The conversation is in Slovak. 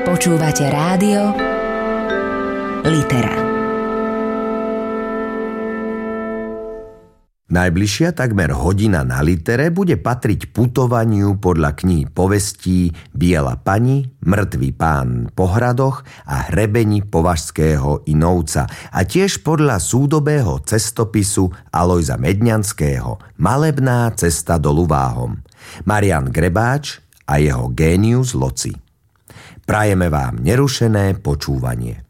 Počúvate rádio Litera. Najbližšia takmer hodina na Litere bude patriť putovaniu podľa kníh povestí Biela pani, Mŕtvý pán po hradoch a Hrebeni považského Inovca a tiež podľa súdobého cestopisu Alojza Medňanského Malebná cesta dolu Váhom, Marián Grebáč a jeho Génius loci. Prajeme vám nerušené počúvanie.